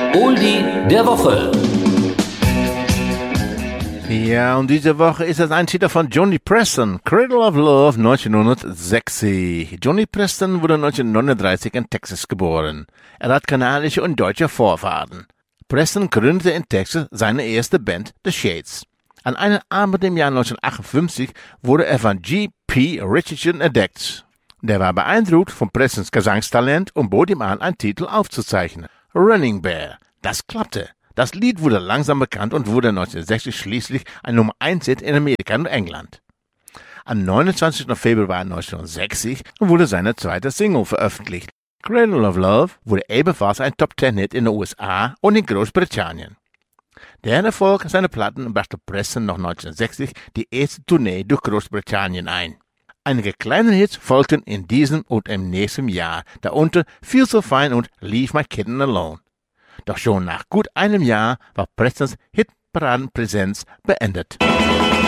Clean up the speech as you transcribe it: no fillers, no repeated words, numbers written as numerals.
Oldie der Woche. Ja, und diese Woche ist es ein Titel von Johnny Preston, Cradle of Love 1960. Johnny Preston wurde 1939 in Texas geboren. Er hat kanadische und deutsche Vorfahren. Preston gründete in Texas seine erste Band, The Shades. An einem Abend im Jahr 1958 wurde er von G.P. Richardson entdeckt. Der war beeindruckt von Prestons Gesangstalent und bot ihm an, einen Titel aufzuzeichnen. Running Bear. Das klappte. Das Lied wurde langsam bekannt und wurde 1960 schließlich ein Nummer-1-Hit in Amerika und England. Am 29. Februar 1960 wurde seine zweite Single veröffentlicht. Cradle of Love wurde ebenfalls ein Top-10-Hit in den USA und in Großbritannien. Der Erfolg seiner Platten brachte Preston noch 1960 die erste Tournee durch Großbritannien ein. Einige kleine Hits folgten in diesem und im nächsten Jahr, darunter Feel So Fine und Leave My Kitten Alone. Doch schon nach gut einem Jahr war Prestons Hitparadenpräsenz beendet.